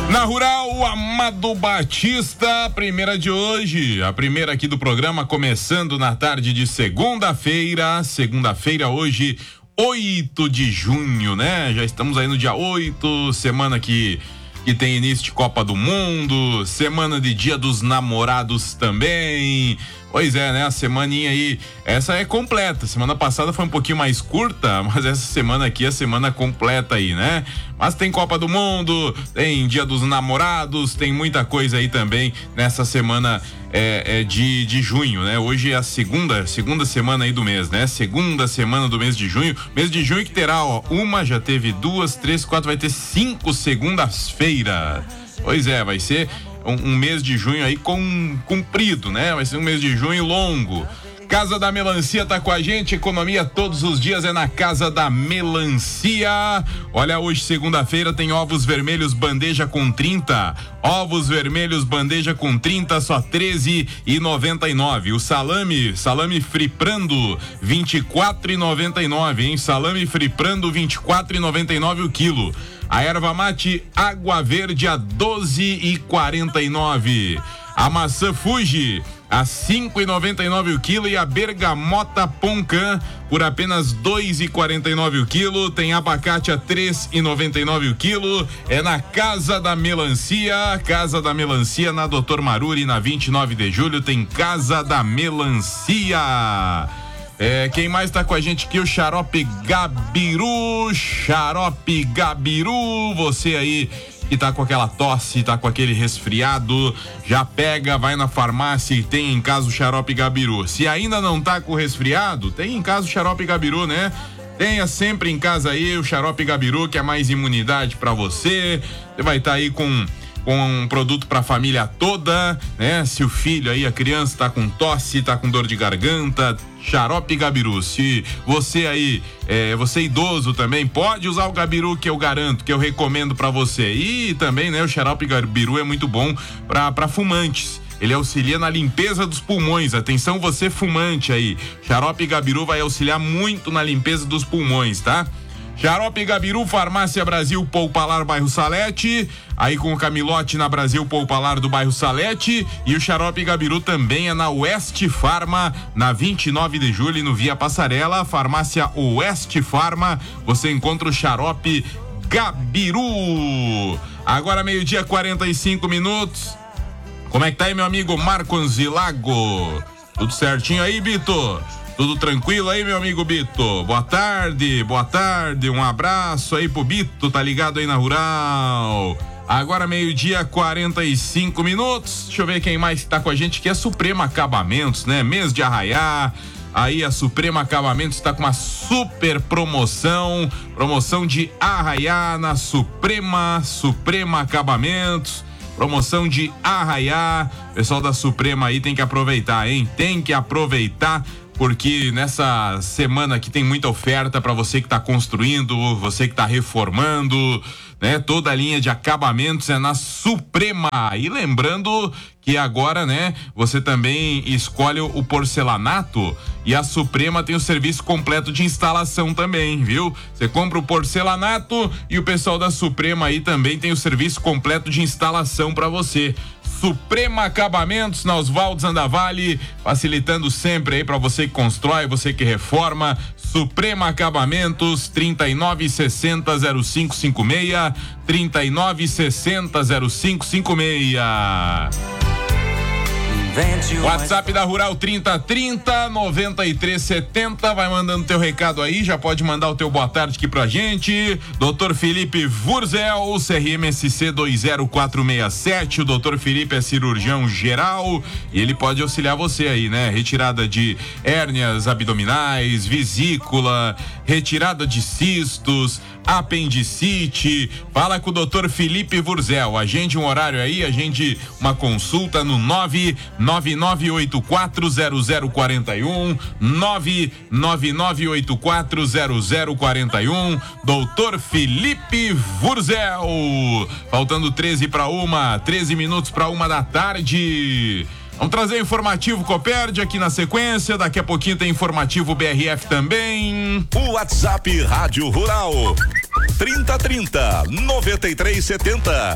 Na Rural, o Amado Batista, a primeira de hoje, a primeira aqui do programa, começando na tarde de segunda-feira, hoje, 8 de junho, né? Já estamos aí no dia 8, semana que tem início de Copa do Mundo, semana de Dia dos Namorados também. Pois é, né? A semaninha aí, essa é completa. Semana passada foi um pouquinho mais curta, mas essa semana aqui é a semana completa aí, né? Mas tem Copa do Mundo, tem Dia dos Namorados, tem muita coisa aí também nessa semana de junho, né? Hoje é a segunda semana aí do mês, né? Segunda semana do mês de junho. Mês de junho que terá, já teve 2, 3, 4, vai ter 5 segundas-feiras. Pois é, vai ser um mês de junho aí comprido, né? Vai ser um mês de junho longo. Casa da Melancia tá com a gente, economia todos os dias é na Casa da Melancia. Olha, hoje segunda-feira tem ovos vermelhos bandeja com 30. Ovos vermelhos bandeja com 30, só R$13,99. O salame friprando, R$24,99, hein? Salame friprando, R$24,99 o quilo. A erva mate Água Verde a R$12,49. A maçã Fuji a R$5,99 o quilo e a bergamota Poncan por apenas R$2,49 o quilo. Tem abacate a R$3,99 o quilo. É na Casa da Melancia. Casa da Melancia na Dr. Maruri, na 29 de julho. Tem Casa da Melancia. Quem mais tá com a gente aqui? O Xarope Gabiru. Xarope Gabiru. Você aí que tá com aquela tosse, tá com aquele resfriado, já pega, vai na farmácia e tem em casa o Xarope Gabiru. Se ainda não tá com resfriado, tem em casa o Xarope Gabiru, né? Tenha sempre em casa aí o Xarope Gabiru, que é mais imunidade pra você. Você vai estar aí com um produto pra família toda, né? Se o filho aí, a criança tá com tosse, tá com dor de garganta, Xarope Gabiru. Se você aí, você idoso também, pode usar o Gabiru, que eu garanto, que eu recomendo pra você. E também, né, o Xarope Gabiru é muito bom pra fumantes. Ele auxilia na limpeza dos pulmões. Atenção, você fumante aí. Xarope Gabiru vai auxiliar muito na limpeza dos pulmões, tá? Xarope Gabiru, Farmácia Brasil Poupalar, bairro Salete, aí com o Camilote na Brasil Poupalar do bairro Salete, e o Xarope Gabiru também é na Oeste Farma, na 29 de julho e no Via Passarela, Farmácia Oeste Farma, você encontra o Xarope Gabiru. Agora 12:45. Como é que tá aí, meu amigo Marcos Zilago? Tudo certinho aí, Bito? Tudo tranquilo aí, meu amigo Bito? Boa tarde. Um abraço aí pro Bito, tá ligado aí na Rural. Agora 12:45. Deixa eu ver quem mais tá com a gente, que é Suprema Acabamentos, né? Mês de arraiar. Aí a Suprema Acabamentos está com uma super promoção de arraiar na Suprema Acabamentos. Promoção de arraiar. Pessoal da Suprema aí tem que aproveitar, hein? Tem que aproveitar, porque nessa semana aqui tem muita oferta para você que tá construindo, você que tá reformando, né? Toda a linha de acabamentos é na Suprema. E lembrando que agora, né, você também escolhe o porcelanato e a Suprema tem o serviço completo de instalação também, viu? Você compra o porcelanato e o pessoal da Suprema aí também tem o serviço completo de instalação para você. Suprema Acabamentos, na Oswaldo Zandavalli, facilitando sempre aí para você que constrói, você que reforma. Suprema Acabamentos, 3960-0556, 3960-0556. WhatsApp da Rural 3030-9370, vai mandando teu recado aí, já pode mandar o teu boa tarde aqui pra gente. Dr. Felipe Wurzel, CRMSC 20467, o Dr. Felipe é cirurgião geral e ele pode auxiliar você aí, né? Retirada de hérnias abdominais, vesícula, retirada de cistos, apendicite. Fala com o Dr. Felipe Wurzel, agende um horário aí, agende uma consulta no 999840041, 999840041, Dr. Felipe Wurzel. Faltando 13 minutos para 1 da tarde. Vamos trazer informativo Copérdia aqui na sequência. Daqui a pouquinho tem informativo BRF também. O WhatsApp Rádio Rural 3030-9370.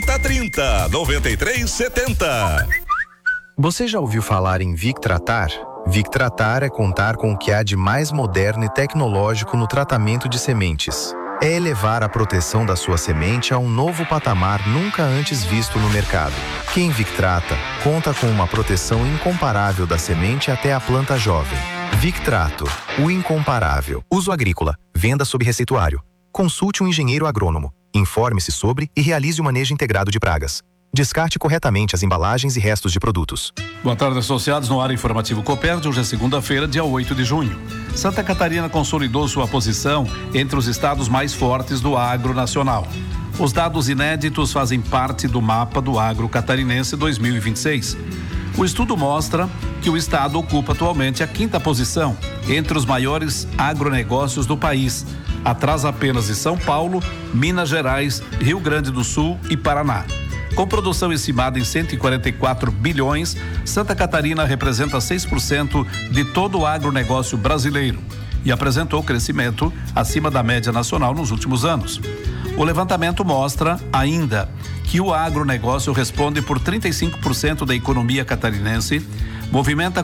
3030-9370. Você já ouviu falar em Victratar? Victratar é contar com o que há de mais moderno e tecnológico no tratamento de sementes. É elevar a proteção da sua semente a um novo patamar nunca antes visto no mercado. Quem Victrata conta com uma proteção incomparável da semente até a planta jovem. Victrato, o incomparável. Uso agrícola, venda sob receituário. Consulte um engenheiro agrônomo. Informe-se sobre e realize o manejo integrado de pragas. Descarte corretamente as embalagens e restos de produtos. Boa tarde, associados, no Área Informativo Copérdia. Hoje é segunda-feira, dia 8 de junho. Santa Catarina consolidou sua posição entre os estados mais fortes do agro nacional. Os dados inéditos fazem parte do mapa do agro catarinense 2026. O estudo mostra que o estado ocupa atualmente a 5ª posição entre os maiores agronegócios do país, atrás apenas de São Paulo, Minas Gerais, Rio Grande do Sul e Paraná. Com produção estimada em 144 bilhões, Santa Catarina representa 6% de todo o agronegócio brasileiro e apresentou crescimento acima da média nacional nos últimos anos. O levantamento mostra ainda que o agronegócio responde por 35% da economia catarinense, movimenta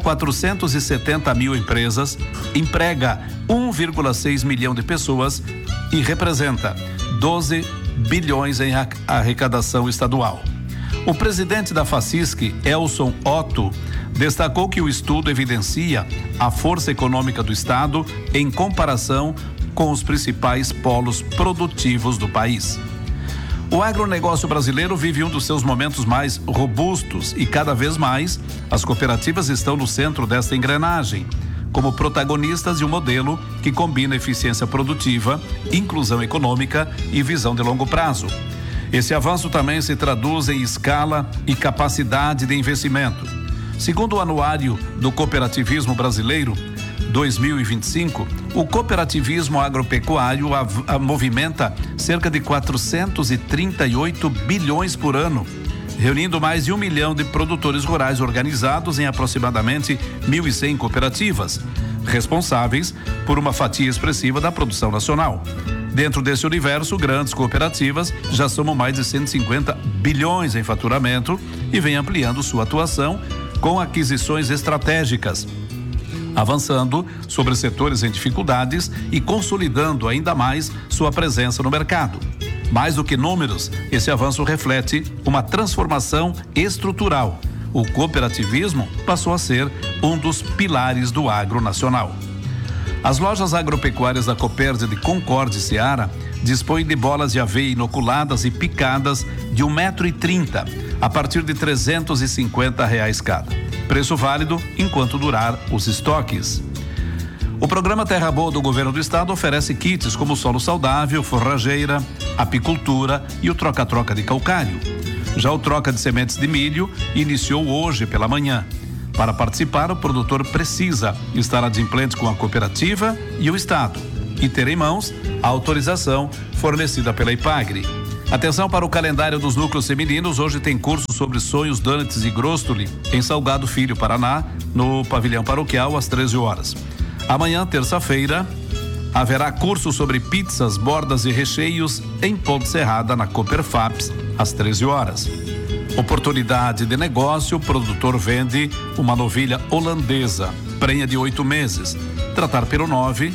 470 mil empresas, emprega 1,6 milhão de pessoas e representa 12 bilhões em arrecadação estadual. O presidente da FACISC, Elson Otto, destacou que o estudo evidencia a força econômica do estado em comparação com os principais polos produtivos do país. O agronegócio brasileiro vive um dos seus momentos mais robustos e cada vez mais as cooperativas estão no centro desta engrenagem, como protagonistas de um modelo que combina eficiência produtiva, inclusão econômica e visão de longo prazo. Esse avanço também se traduz em escala e capacidade de investimento. Segundo o Anuário do Cooperativismo Brasileiro 2025, o cooperativismo agropecuário movimenta cerca de 438 bilhões por ano, reunindo mais de 1 milhão de produtores rurais organizados em aproximadamente 1.100 cooperativas, responsáveis por uma fatia expressiva da produção nacional. Dentro desse universo, grandes cooperativas já somam mais de 150 bilhões em faturamento e vem ampliando sua atuação com aquisições estratégicas, avançando sobre setores em dificuldades e consolidando ainda mais sua presença no mercado. Mais do que números, esse avanço reflete uma transformação estrutural. O cooperativismo passou a ser um dos pilares do agro nacional. As lojas agropecuárias da Copérdia de Concórdia e Ceará dispõem de bolas de aveia inoculadas e picadas de 1,30 m, a partir de R$350 cada. Preço válido enquanto durar os estoques. O programa Terra Boa do Governo do Estado oferece kits como solo saudável, forrageira, apicultura e o troca-troca de calcário. Já o troca de sementes de milho iniciou hoje pela manhã. Para participar, o produtor precisa estar adimplente com a cooperativa e o Estado e ter em mãos a autorização fornecida pela IPAGRE. Atenção para o calendário dos núcleos femininos. Hoje tem curso sobre sonhos, donuts e grostoli em Salgado Filho, Paraná, no pavilhão paroquial às 13 horas. Amanhã, terça-feira, haverá curso sobre pizzas, bordas e recheios em Ponte Serrada, na Cooperfaps, às 13 horas. Oportunidade de negócio: o produtor vende uma novilha holandesa, prenha de 8 meses. Tratar pelo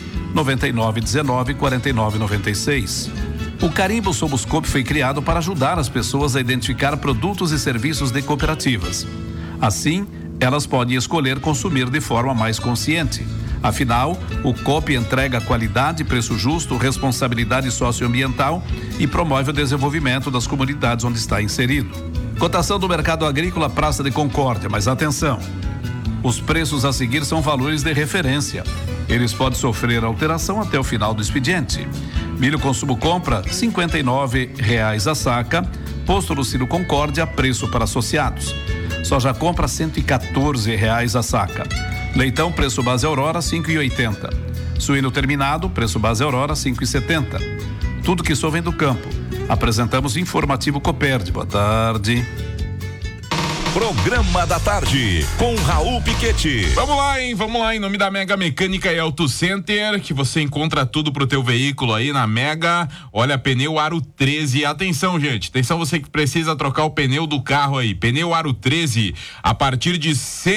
999194996. O Carimbo Somos Coop foi criado para ajudar as pessoas a identificar produtos e serviços de cooperativas. Assim, elas podem escolher consumir de forma mais consciente. Afinal, o Coop entrega qualidade, preço justo, responsabilidade socioambiental e promove o desenvolvimento das comunidades onde está inserido. Cotação do mercado agrícola Praça de Concórdia, mas atenção! Os preços a seguir são valores de referência. Eles podem sofrer alteração até o final do expediente. Milho consumo compra R$59 a saca, posto Lucino Concórdia, preço para associados. Soja compra R$114 a saca. Leitão, preço base Aurora, R$5,80. Suíno terminado, preço base Aurora, R$5,70. Tudo que só vem do campo. Apresentamos Informativo Copérdia. Boa tarde. Programa da Tarde, com Raul Piquete. Vamos lá, hein? Vamos lá, em nome da Mega Mecânica e Auto Center, que você encontra tudo pro teu veículo aí na Mega. Olha, pneu Aro 13. Atenção, gente. Atenção, você que precisa trocar o pneu do carro aí. Pneu Aro 13 a partir de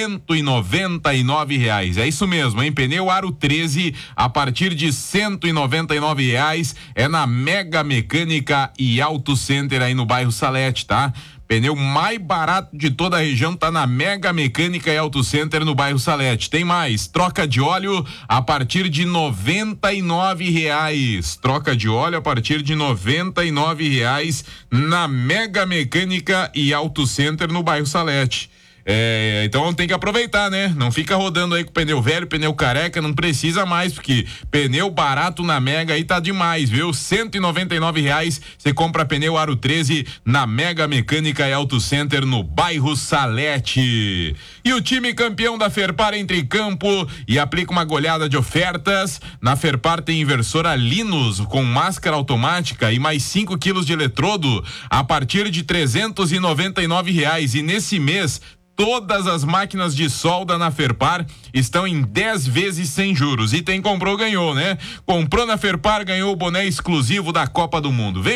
R$199. É isso mesmo, hein? Pneu Aro 13 a partir de R$199. É na Mega Mecânica e Auto Center aí no bairro Salete, tá? Pneu mais barato de toda a região tá na Mega Mecânica e Auto Center no bairro Salete. Tem mais, troca de óleo a partir de R$99. Troca de óleo a partir de R$99 na Mega Mecânica e Auto Center no bairro Salete. Então tem que aproveitar, né? Não fica rodando aí com pneu velho, pneu careca, não precisa mais, porque pneu barato na Mega aí tá demais, viu? R$199 você compra pneu Aro 13 na Mega Mecânica e Auto Center no bairro Salete. E o time campeão da Ferpar entra em campo e aplica uma goleada de ofertas. Na Ferpar tem inversora Linus com máscara automática e mais 5 quilos de eletrodo a partir de R$399. E nesse mês todas as máquinas de solda na Ferpar estão em 10 vezes sem juros. E quem comprou, ganhou, né? Comprou na Ferpar, ganhou o boné exclusivo da Copa do Mundo. Vem